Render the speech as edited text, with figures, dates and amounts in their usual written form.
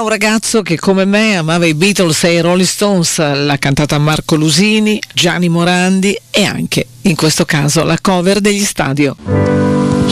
un ragazzo che come me amava i Beatles e i Rolling Stones, l'ha cantata Marco Lusini, Gianni Morandi e anche, in questo caso, la cover degli Stadio.